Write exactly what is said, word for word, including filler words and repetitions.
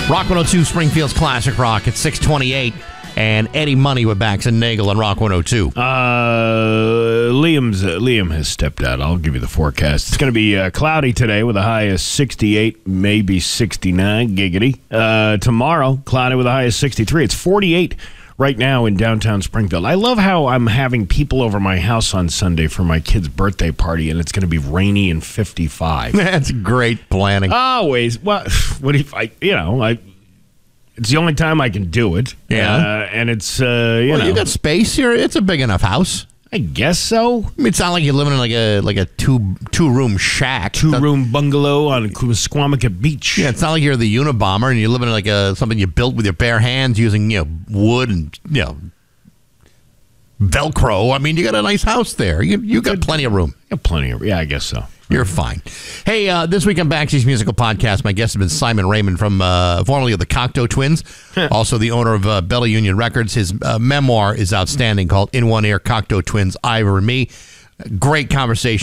Rock one oh two, Springfield's Classic Rock at six twenty-eight. And Eddie Money with Bax and Nagel on Rock one oh two. Uh, Liam's uh, Liam has stepped out. I'll give you the forecast. It's going to be uh, cloudy today with a high of sixty-eight, maybe sixty-nine, giggity. Uh, tomorrow, cloudy with a high of sixty-three. It's forty-eight right now in downtown Springfield. I love how I'm having people over my house on Sunday for my kid's birthday party, and it's going to be rainy and fifty-five. That's great planning. Always. Well, what if I, you know, I... It's the only time I can do it. Yeah. Uh, and it's, uh, you well, know. you got space here. It's a big enough house. I guess so. I mean, it's not like you're living in like a like a two two room shack. Two room bungalow on Squamicut Beach. Yeah, it's not like you're the Unabomber and you're living in like a something you built with your bare hands using, you know, wood and, you know, Velcro. I mean, you got a nice house there. You you got plenty of room. Got plenty of, yeah, I guess so. You're fine. Hey, uh, this week on Baxi's Musical Podcast, my guest has been Simon Raymond from uh, formerly of the Cocteau Twins, also the owner of uh, Bella Union Records. His uh, memoir is outstanding, called In One Ear, Cocteau Twins, Ivor and Me. Great conversation.